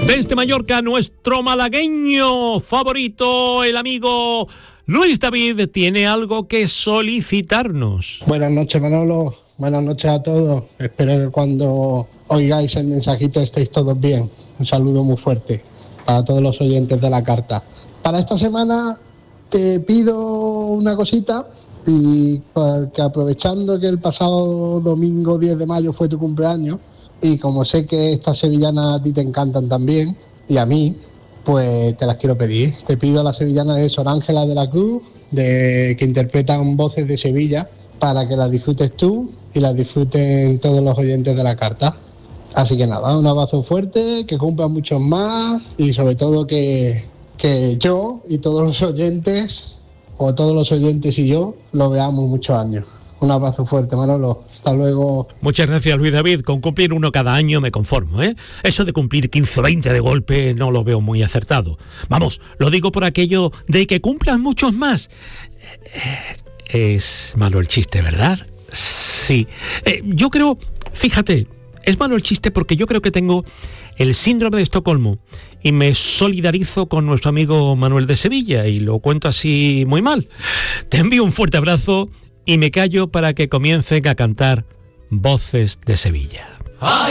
Desde Mallorca, nuestro malagueño favorito, el amigo Luis David, tiene algo que solicitarnos. Buenas noches, Manolo. Buenas noches a todos. Espero que cuando oigáis el mensajito estéis todos bien. Un saludo muy fuerte para todos los oyentes de la carta. Para esta semana te pido una cosita, y porque aprovechando que el pasado domingo 10 de mayo fue tu cumpleaños, y como sé que estas sevillanas a ti te encantan también, y a mí, pues te las quiero pedir. Te pido la sevillana de Sor Ángela de la Cruz, que interpretan Voces de Sevilla, para que las disfrutes tú y las disfruten todos los oyentes de la carta. Así que nada, un abrazo fuerte, que cumplan muchos más, y sobre todo que yo y todos los oyentes, o todos los oyentes y yo, lo veamos muchos años. Un abrazo fuerte, Manolo. Hasta luego. Muchas gracias, Luis David. Con cumplir uno cada año me conformo, ¿eh? Eso de cumplir 15 o 20 de golpe no lo veo muy acertado. Vamos, lo digo por aquello de que cumplan muchos más. Es malo el chiste, ¿verdad? Sí. Yo creo, fíjate, es malo el chiste porque yo creo que tengo el síndrome de Estocolmo y me solidarizo con nuestro amigo Manuel de Sevilla y lo cuento así muy mal. Te envío un fuerte abrazo y me callo para que comiencen a cantar Voces de Sevilla.